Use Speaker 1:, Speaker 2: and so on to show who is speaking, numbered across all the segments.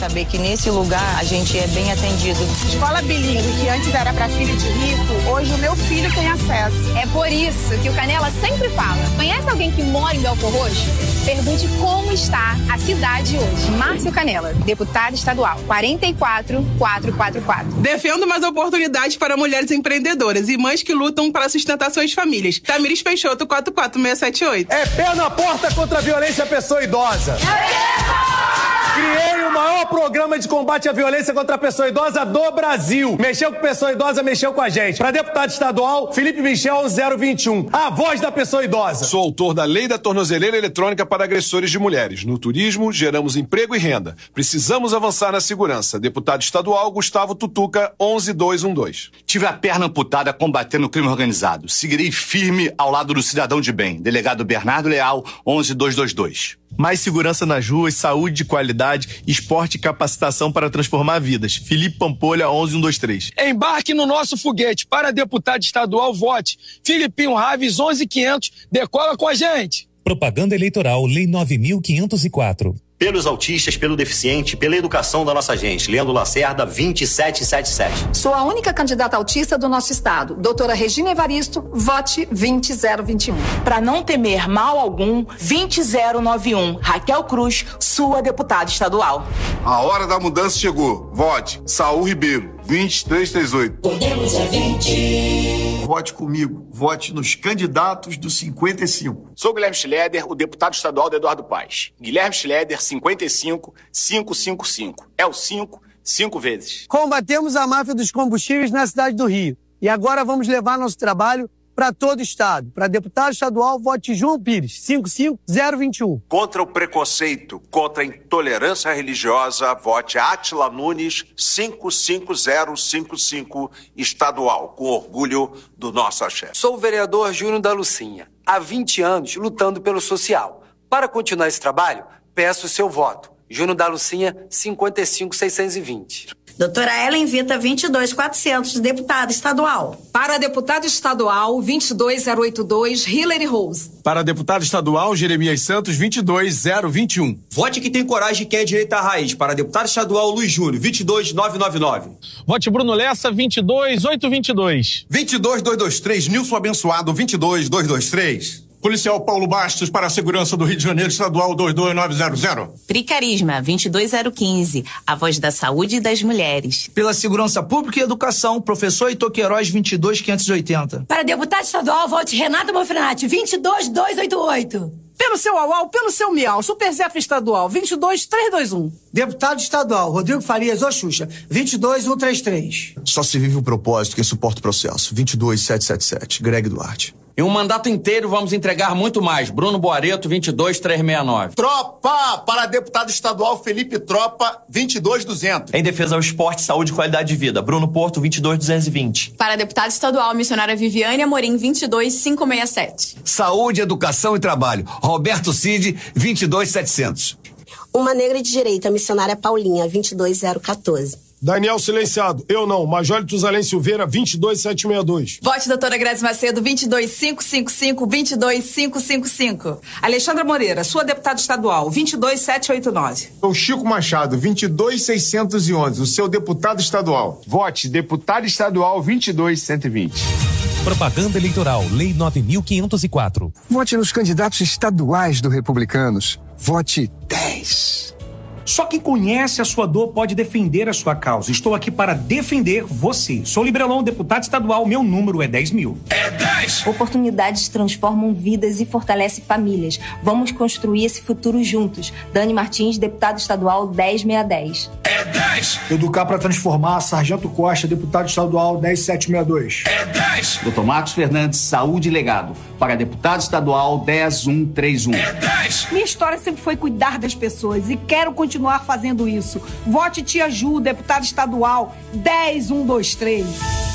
Speaker 1: saber que nesse lugar a gente é bem atendido.
Speaker 2: Escola bilíngue, que antes era para filho de rico, hoje o meu filho tem acesso.
Speaker 3: É por isso que o Canela sempre fala. Conhece alguém que mora em Belfor Roxo? Pergunte como está a cidade hoje. Márcio Canela, deputado estadual, 44444.
Speaker 4: Defendo mais oportunidades para mulheres empreendedoras e mães que lutam para sustentar suas famílias. Tamires Peixoto, 44678.
Speaker 5: É pé na porta contra a violência à pessoa idosa. Criei o maior programa de combate à violência contra a pessoa idosa do Brasil. Mexeu com pessoa idosa, mexeu com a gente. Para deputado estadual, Felipe Michel, 021. A voz da pessoa idosa.
Speaker 6: Sou autor da Lei da Tornozeleira Eletrônica para Agressores de Mulheres. No turismo, geramos emprego e renda. Precisamos avançar na segurança. Deputado estadual, Gustavo Tutuca, 11212.
Speaker 7: Tive a perna amputada combatendo o crime organizado. Seguirei firme ao lado do cidadão de bem. Delegado Bernardo Leal, 11222.
Speaker 8: Mais segurança nas ruas, saúde de qualidade, esporte e capacitação para transformar vidas. Felipe Pampolha, 11123.
Speaker 9: Embarque no nosso foguete. Para deputado estadual, vote. Filipinho Raves, 11500. Decola com a gente.
Speaker 10: Propaganda eleitoral, Lei 9.504.
Speaker 7: Pelos autistas, pelo deficiente, pela educação da nossa gente. Leandro Lacerda, 2777.
Speaker 11: Sou a única candidata autista do nosso estado. Doutora Regina Evaristo, vote 20021.
Speaker 12: Para não temer mal algum, 20091. Raquel Cruz, sua deputada estadual.
Speaker 13: A hora da mudança chegou. Vote Saul Ribeiro, 2338.
Speaker 14: Podemos é 20.
Speaker 15: Vote comigo. Vote nos candidatos do 55.
Speaker 16: Sou Guilherme Schleder, o deputado estadual do Eduardo Paes. Guilherme Schleder, 55555. É o 5 vezes.
Speaker 17: Combatemos a máfia dos combustíveis na cidade do Rio. E agora vamos levar nosso trabalho para todo o estado. Para deputado estadual, vote João Pires, 55021.
Speaker 18: Contra o preconceito, contra a intolerância religiosa, vote Átila Nunes, 55055, estadual, com orgulho do nosso axé.
Speaker 19: Sou o vereador Júnior da Lucinha, há 20 anos lutando pelo social. Para continuar esse trabalho, peço o seu voto. Júnior da Lucinha, 55620.
Speaker 20: Doutora Ellen Vita, 22400, deputada estadual.
Speaker 11: Para deputado estadual, 22082, Hillary Rose.
Speaker 21: Para deputado estadual, Jeremias Santos, 22021.
Speaker 22: Vote que tem coragem e quer direita à raiz. Para deputado estadual, Luiz Júnior, 22999.
Speaker 9: Vote Bruno Lessa, 22822.
Speaker 21: 22223, Nilson Abençoado, 22223. Policial Paulo Bastos para a segurança do Rio de Janeiro, estadual 22900.
Speaker 23: Pri Carisma, 22015, a voz da saúde e das mulheres.
Speaker 24: Pela segurança pública e educação, professor Heitor Queiroz, 22580.
Speaker 20: Para deputado estadual, vote Renata Manfrenati, 22288.
Speaker 2: Pelo seu AUAU, pelo seu MIAU, Supercef estadual, 22321.
Speaker 17: Deputado estadual, Rodrigo Farias, Oxuxa, 22133.
Speaker 21: Só se vive o propósito, quem suporta o processo, 22777, Greg Duarte.
Speaker 25: Em um mandato inteiro, vamos entregar muito mais. Bruno Boareto, 22369.
Speaker 21: Tropa! Para deputado estadual, Felipe Tropa, 22200.
Speaker 24: Em defesa ao esporte, saúde e qualidade de vida, Bruno Porto, 22220.
Speaker 3: Para deputado estadual, missionária Viviane Amorim, 22567.
Speaker 26: Saúde, educação e trabalho, Roberto Cid, 22700.
Speaker 27: Uma negra de direita, missionária Paulinha, 22014.
Speaker 21: Daniel Silenciado, eu não, Major Tuzalém Silveira, 22762.
Speaker 11: Vote doutora Grazi Macedo, 22555, 22555. Alexandra Moreira, sua deputada estadual, 22789.
Speaker 21: O Chico Machado, 22611, o seu deputado estadual. Vote deputado estadual 22120.
Speaker 10: Propaganda eleitoral, Lei 9.504.
Speaker 28: Vote nos candidatos estaduais do Republicanos. Vote 10.
Speaker 29: Só quem conhece a sua dor pode defender a sua causa. Estou aqui para defender você. Sou Librelon, deputado estadual. Meu número é 10.000.
Speaker 25: É 10!
Speaker 30: Oportunidades transformam vidas e fortalecem famílias. Vamos construir esse futuro juntos. Dani Martins, deputado estadual 10610.
Speaker 25: É 10!
Speaker 29: Educar para transformar, Sargento Costa, deputado estadual 10762.
Speaker 25: É 10!
Speaker 31: Dr. Marcos Fernandes, Saúde e Legado. Para deputado estadual 10131.
Speaker 25: É 10!
Speaker 2: Minha história sempre foi cuidar das pessoas e quero continuar fazendo isso. Vote Tia Ju, deputado estadual 10123.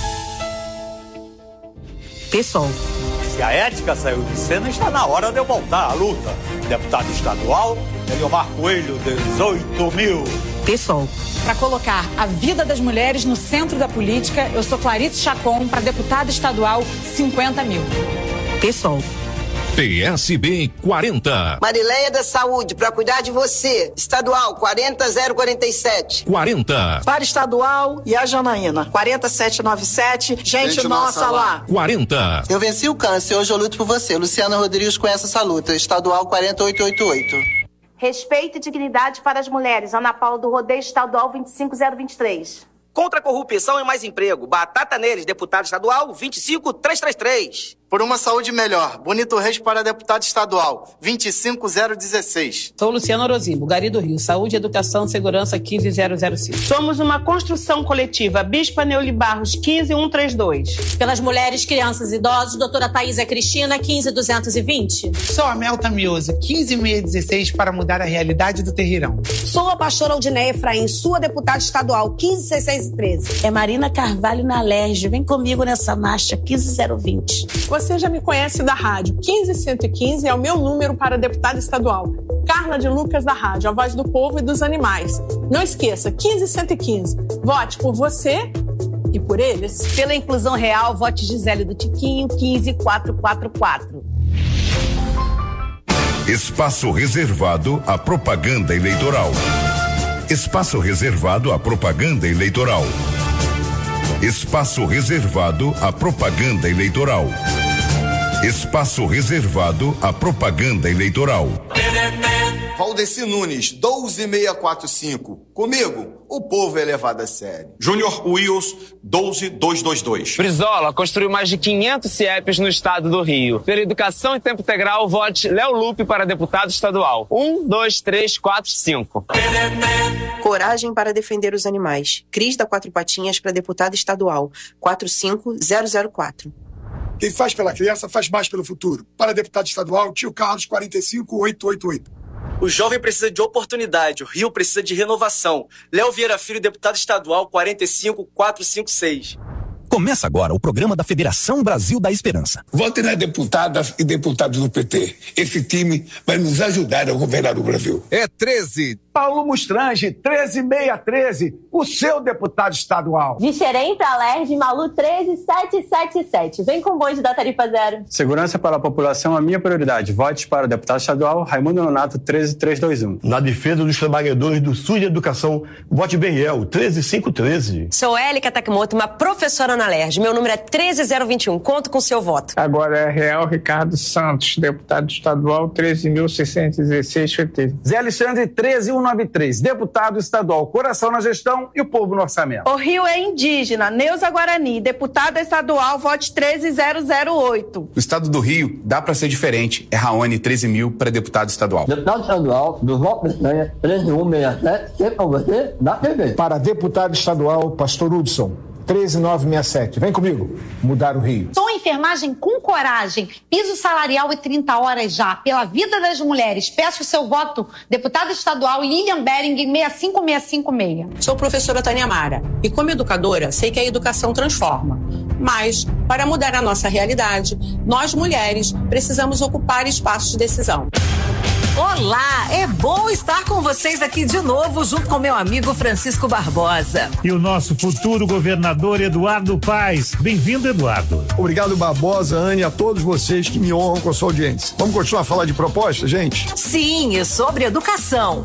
Speaker 11: PSOL.
Speaker 32: Se a ética saiu de cena, está na hora de eu voltar à luta. Deputado estadual, Eliomar Coelho, 18.000.
Speaker 11: PSOL. Para colocar a vida das mulheres no centro da política, eu sou Clarice Chacon, para deputada estadual 50.000. PSOL.
Speaker 1: PSB 40.
Speaker 4: Marileia da Saúde, para cuidar de você. Estadual 40047.
Speaker 1: 40.
Speaker 4: Para estadual e a Janaína 4797. Gente nossa lá.
Speaker 1: 40.
Speaker 4: Eu venci o câncer, hoje eu luto por você. Luciana Rodrigues conhece essa luta. Estadual 40888.
Speaker 5: Respeito e dignidade para as mulheres. Ana Paula do Rodeio Estadual 25023.
Speaker 6: Contra a corrupção e mais emprego. Batata neles, deputado estadual 25333.
Speaker 4: Por uma saúde melhor. Bonito Reis para deputado estadual 25016.
Speaker 7: Sou Luciana Orozimbo, Gari do Rio. Saúde, Educação e Segurança 15005.
Speaker 8: Somos uma construção coletiva. Bispa Neuli Barros 15132.
Speaker 12: Pelas mulheres, crianças e idosos, doutora Thaisa Cristina 15220.
Speaker 13: Sou a Melta Mioso 15616 para mudar a realidade do Terreirão.
Speaker 14: Sou a pastora Aldineia Efraim, sua deputada estadual 15613.
Speaker 15: É Marina Carvalho na Alerj. Vem comigo nessa marcha 15020.
Speaker 8: Você já me conhece da rádio. 15115 é o meu número para deputada estadual. Carla de Lucas da rádio, a voz do povo e dos animais. Não esqueça, 15115. Vote por você e por eles.
Speaker 2: Pela inclusão real, vote Gisele do Tiquinho 15444.
Speaker 16: Espaço reservado à propaganda eleitoral. Espaço reservado à propaganda eleitoral. Espaço reservado à propaganda eleitoral. Espaço reservado à propaganda eleitoral.
Speaker 18: Valdeci Nunes, 12645. Comigo, o povo é levado a sério.
Speaker 21: Júnior Wills, 12222.
Speaker 33: Brizola construiu mais de 500 CIEPs no estado do Rio. Pela educação em tempo integral, vote Léo Lupe para deputado estadual. 1, 2, 3, 4, 5.
Speaker 34: Coragem para defender os animais. Cris da Quatro Patinhas para deputado estadual. 45004.
Speaker 35: Quem faz pela criança faz mais pelo futuro. Para deputado estadual, Tio Carlos 45888.
Speaker 22: O jovem precisa de oportunidade, o Rio precisa de renovação. Léo Vieira Filho, deputado estadual 45456.
Speaker 36: Começa agora o programa da Federação Brasil da Esperança.
Speaker 37: Vote nas deputadas e deputados do PT. Esse time vai nos ajudar a governar o Brasil.
Speaker 38: É 13.
Speaker 39: Paulo Mustrange, 13613, o seu deputado estadual.
Speaker 13: De Xerém para Alerj, Malu 13777. Vem com o bonde da tarifa zero.
Speaker 40: Segurança para a população é a minha prioridade. Vote para o deputado estadual Raimundo Nonato 13321.
Speaker 41: Na defesa dos trabalhadores do SUS de Educação, vote Beniel 13513.
Speaker 42: Sou Élica Takimoto, uma professora na Alerj. Meu número é 13021. Conto com seu voto.
Speaker 43: Agora é Real Ricardo Santos, deputado estadual 13.616.
Speaker 44: Zé Alexandre 13193, deputado estadual, coração na gestão e o povo no orçamento.
Speaker 13: O Rio é indígena, Neuza Guarani, deputada estadual, vote 13008.
Speaker 45: O estado do Rio dá pra ser diferente. É Raoni 13.000 para deputado estadual.
Speaker 46: Deputado estadual, do Voto Pestanha 13167, sempre com você, na TV.
Speaker 47: Para deputado estadual, Pastor Hudson 13967. Vem comigo, mudar o Rio.
Speaker 48: Sou enfermagem com coragem. Piso salarial e 30 horas já. Pela vida das mulheres. Peço o seu voto, deputada estadual Lilian Bering, 65656.
Speaker 12: Sou professora Tânia Mara e, como educadora, sei que a educação transforma. Mas, para mudar a nossa realidade, nós mulheres precisamos ocupar espaços de decisão.
Speaker 11: Olá, é bom estar com vocês aqui de novo, junto com meu amigo Francisco Barbosa.
Speaker 29: E o nosso futuro governador Eduardo Paes. Bem-vindo, Eduardo.
Speaker 21: Obrigado, Barbosa, Anne, a todos vocês que me honram com a sua audiência. Vamos continuar a falar de proposta, gente?
Speaker 11: Sim, e sobre educação.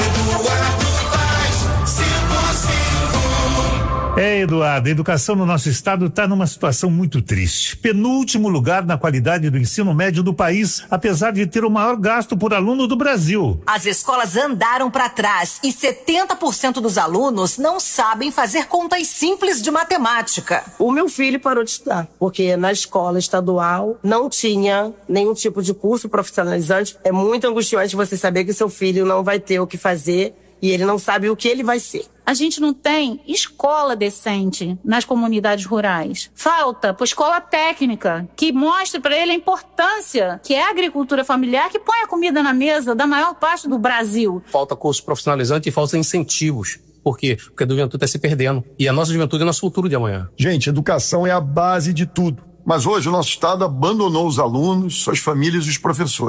Speaker 29: Eduardo, a educação no nosso estado está numa situação muito triste. Penúltimo lugar na qualidade do ensino médio do país, apesar de ter o maior gasto por aluno do Brasil.
Speaker 11: As escolas andaram para trás e 70% dos alunos não sabem fazer contas simples de matemática.
Speaker 27: O meu filho parou de estudar, porque na escola estadual não tinha nenhum tipo de curso profissionalizante. É muito angustiante você saber que seu filho não vai ter o que fazer e ele não sabe o que ele vai ser.
Speaker 13: A gente não tem escola decente nas comunidades rurais. Falta escola técnica, que mostre para ele a importância que é a agricultura familiar, que põe a comida na mesa da maior parte do Brasil.
Speaker 40: Falta curso profissionalizante e falta incentivos. Por quê? Porque a juventude está se perdendo. E a nossa juventude é nosso futuro de amanhã.
Speaker 21: Gente, educação é a base de tudo. Mas hoje o nosso estado abandonou os alunos, suas famílias e os professores.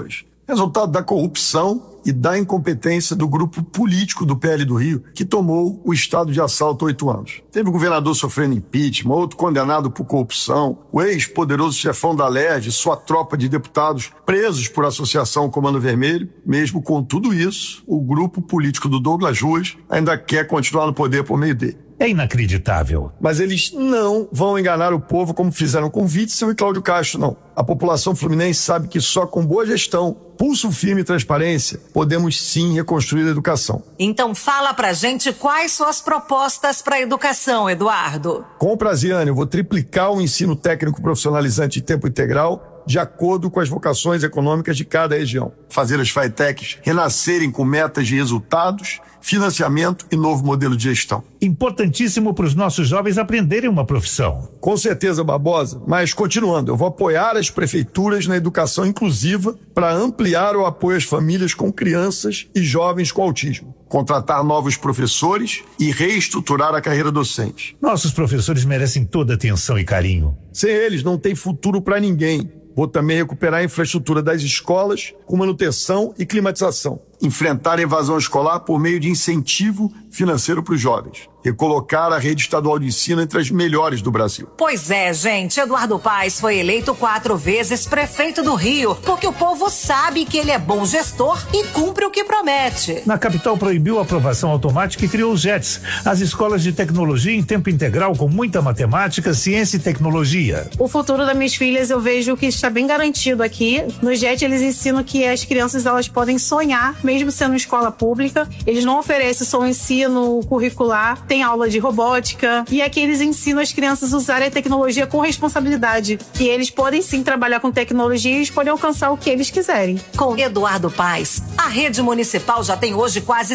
Speaker 35: Resultado da corrupção e da incompetência do grupo político do PL do Rio, que tomou o estado de assalto há 8 anos. Teve um governador sofrendo impeachment, outro condenado por corrupção, o ex-poderoso chefão da LERJ, sua tropa de deputados presos por associação Comando Vermelho. Mesmo com tudo isso, o grupo político do Douglas Ruas ainda quer continuar no poder por meio dele.
Speaker 29: É inacreditável.
Speaker 35: Mas eles não vão enganar o povo como fizeram com Witzel e Cláudio Castro, não. A população fluminense sabe que só com boa gestão, pulso firme e transparência, podemos sim reconstruir a educação.
Speaker 1: Então fala pra gente quais são as propostas para a educação, Eduardo.
Speaker 35: Com Praziane, eu vou triplicar o ensino técnico profissionalizante de tempo integral de acordo com as vocações econômicas de cada região. Fazer as FATECs renascerem com metas de resultados, financiamento e novo modelo de gestão.
Speaker 29: Importantíssimo para os nossos jovens aprenderem uma profissão.
Speaker 35: Com certeza, Barbosa, mas continuando, eu vou apoiar as prefeituras na educação inclusiva para ampliar o apoio às famílias com crianças e jovens com autismo. Contratar novos professores e reestruturar a carreira docente.
Speaker 29: Nossos professores merecem toda atenção e carinho.
Speaker 35: Sem eles, não tem futuro para ninguém. Vou também recuperar a infraestrutura das escolas com manutenção e climatização. Enfrentar a evasão escolar por meio de incentivo financeiro para os jovens. Recolocar a rede estadual de ensino entre as melhores do Brasil.
Speaker 1: Pois é, gente. Eduardo Paes foi eleito 4 vezes prefeito do Rio, porque o povo sabe que ele é bom gestor e cumpre o que promete.
Speaker 29: Na capital proibiu a aprovação automática e criou os JETs, as escolas de tecnologia em tempo integral com muita matemática, ciência e tecnologia.
Speaker 2: O futuro das minhas filhas eu vejo que está bem garantido aqui. No JET eles ensinam que as crianças elas podem sonhar, mesmo sendo escola pública. Eles não oferecem só o ensino curricular, tem aula de robótica e aqui eles ensinam as crianças a usarem a tecnologia com responsabilidade. E eles podem sim trabalhar com tecnologia e eles podem alcançar o que eles quiserem.
Speaker 1: Com Eduardo Paes, a rede municipal já tem hoje quase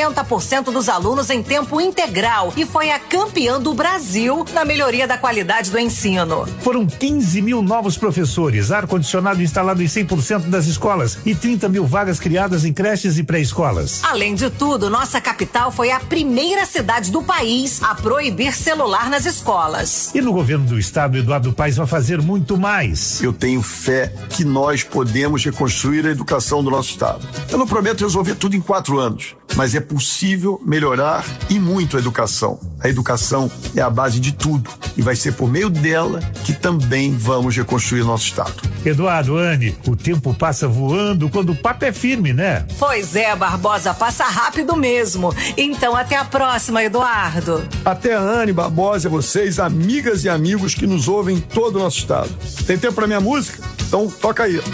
Speaker 1: 60% dos alunos em tempo integral e foi a campeã do Brasil na melhoria da qualidade do ensino.
Speaker 29: Foram 15 mil novos professores, ar-condicionado instalado em 100% das escolas e 30 mil vagas criadas em creches e pré-escolas.
Speaker 1: Além de tudo, nossa capital foi a primeira cidade do país a proibir celular nas escolas.
Speaker 29: E no governo do estado, Eduardo Paes vai fazer muito mais.
Speaker 35: Eu tenho fé que nós podemos reconstruir a educação do nosso estado. Eu não prometo resolver tudo em 4 anos, mas é possível melhorar e muito a educação. A educação é a base de tudo e vai ser por meio dela que também vamos reconstruir nosso estado.
Speaker 29: Eduardo, Anne, o tempo passa voando quando o papo é firme, né?
Speaker 1: Pois é, Barbosa, passa rápido mesmo. Então até a próxima, Eduardo.
Speaker 35: Até a Anne, Barbosa, vocês, amigas e amigos que nos ouvem em todo o nosso estado. Tem tempo para minha música? Então toca aí.